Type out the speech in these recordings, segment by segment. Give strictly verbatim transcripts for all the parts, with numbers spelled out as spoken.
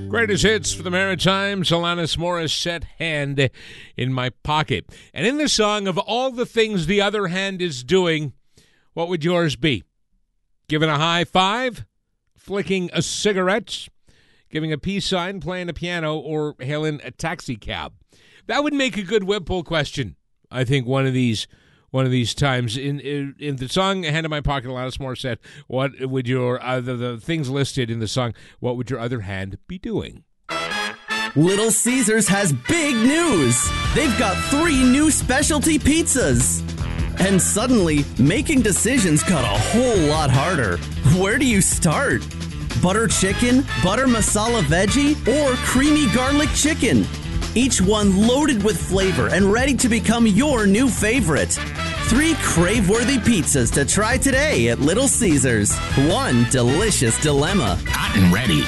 Greatest hits for the Maritimes, Alanis Morissette, Hand in My Pocket. And in the song, of all the things the other hand is doing, what would yours be? Giving a high five? Flicking a cigarette? Giving a peace sign? Playing a piano? Or hailing a taxi cab? That would make a good web poll question, I think, one of these one of these times. In in, in the song Hand in My Pocket, Alanis Morissette, what would your other the things listed in the song, what would your other hand be doing? Little Caesars has big news. They've got three new specialty pizzas. And suddenly, making decisions got a whole lot harder. Where do you start? Butter chicken, butter masala veggie, or creamy garlic chicken? Each one loaded with flavor and ready to become your new favorite. Three crave-worthy pizzas to try today at Little Caesars. One delicious dilemma. Hot and ready.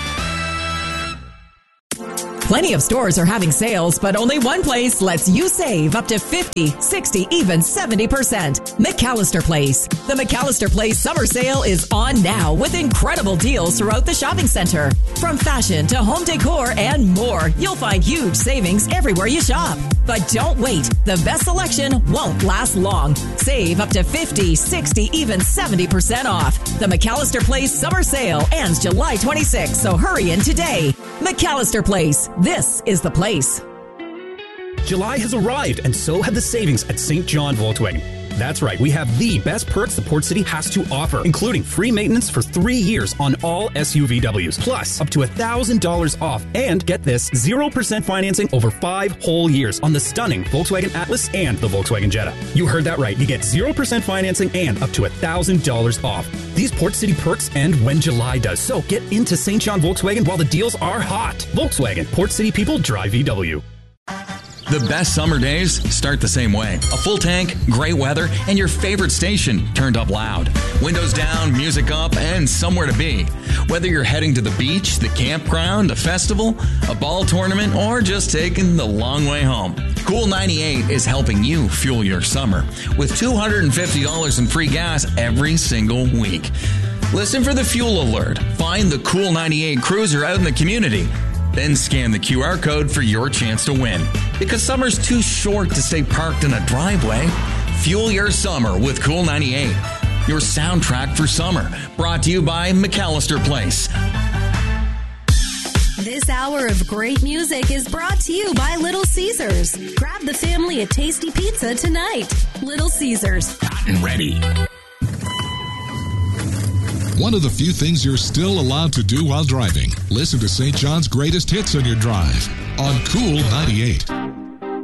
Plenty of stores are having sales, but only one place lets you save up to fifty, sixty, even seventy percent. McAllister Place. The McAllister Place summer sale is on now with incredible deals throughout the shopping center. From fashion to home decor and more, you'll find huge savings everywhere you shop. But don't wait. The best selection won't last long. Save up to fifty, sixty, even seventy percent off. The McAllister Place summer sale ends July twenty-sixth, so hurry in today. McAllister Place. This is the place. July has arrived, and so have the savings at Saint John Volkswagen. That's right, we have the best perks the Port City has to offer, including free maintenance for three years on all S U V Ws, plus up to one thousand dollars off, and get this, zero percent financing over five whole years on the stunning Volkswagen Atlas and the Volkswagen Jetta. You heard that right, you get zero percent financing and up to one thousand dollars off. These Port City perks end when July does, so get into Saint John Volkswagen while the deals are hot. Volkswagen, Port City people drive V W. The best summer days start the same way. A full tank, great weather, and your favorite station turned up loud. Windows down, music up, and somewhere to be. Whether you're heading to the beach, the campground, a festival, a ball tournament, or just taking the long way home, Cool ninety-eight is helping you fuel your summer with two hundred fifty dollars in free gas every single week. Listen for the fuel alert. Find the Cool ninety-eight cruiser out in the community. Then scan the Q R code for your chance to win. Because summer's too short to stay parked in a driveway. Fuel your summer with Cool ninety-eight. Your soundtrack for summer. Brought to you by McAllister Place. This hour of great music is brought to you by Little Caesars. Grab the family a tasty pizza tonight. Little Caesars. Hot and ready. One of the few things you're still allowed to do while driving. Listen to Saint John's greatest hits on your drive on Cool ninety-eight.